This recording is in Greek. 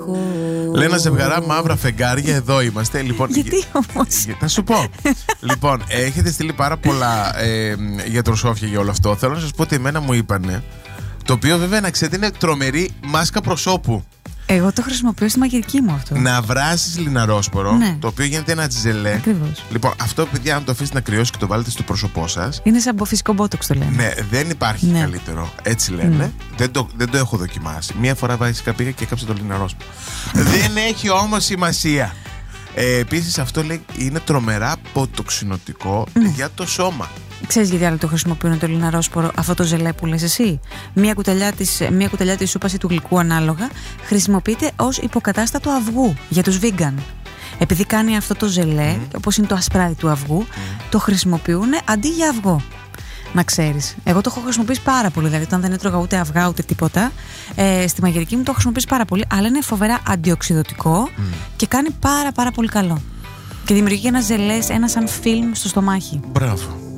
Λένα ζευγαρά μαύρα φεγγάρια, εδώ είμαστε. Λοιπόν, γιατί όμως? Θα σου πω. Λοιπόν, έχετε στείλει πάρα πολλά γιατροσόφια για όλο αυτό. Θέλω να σας πω ότι εμένα μου είπανε, το οποίο βέβαια να ξέρετε είναι τρομερή μάσκα προσώπου. Εγώ το χρησιμοποιώ στη μαγειρική μου αυτό. Να βράσεις λιναρόσπορο, ναι. Το οποίο γίνεται ένα τζελέ. Ακριβώς. Λοιπόν, αυτό παιδιά, αν το αφήσετε να κρυώσει και το βάλετε στο πρόσωπό σας, είναι σαν φυσικό μπότοξ το λένε. Ναι, δεν υπάρχει καλύτερο. Έτσι λένε. Δεν το έχω δοκιμάσει. Μία φορά βασικά πήγα και έκαψα το λιναρόσπορο. Δεν έχει όμως σημασία. Επίσης αυτό λέει είναι τρομερά ποτοξινωτικό για το σώμα. Ξέρεις γιατί άλλο το χρησιμοποιούν το λιναρόσπορο, αυτό το ζελέ που λες εσύ? Μία κουταλιά της σούπας ή του γλυκού ανάλογα χρησιμοποιείται ως υποκατάστατο αυγού για τους vegan. Επειδή κάνει αυτό το ζελέ, όπως είναι το ασπράδι του αυγού, το χρησιμοποιούν αντί για αυγό. Να ξέρεις. Εγώ το έχω χρησιμοποιήσει πάρα πολύ. Δηλαδή, όταν δεν έτρωγα ούτε αυγά ούτε τίποτα, στη μαγειρική μου το έχω χρησιμοποιήσει πάρα πολύ. Αλλά είναι φοβερά αντιοξυδοτικό και κάνει πάρα πολύ καλό. Και δημιουργεί ένα ζελέ, ένα σαν φιλμ στο στομάχι. Μπράβο.